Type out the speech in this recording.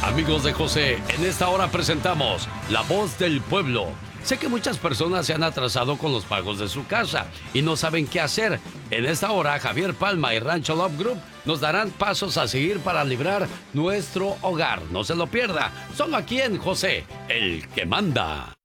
Amigos de José, en esta hora presentamos La Voz del Pueblo. Sé que muchas personas se han atrasado con los pagos de su casa y no saben qué hacer. En esta hora, Javier Palma y Rancho Love Group nos darán pasos a seguir para librar nuestro hogar. No se lo pierda. Solo aquí en José, el que manda.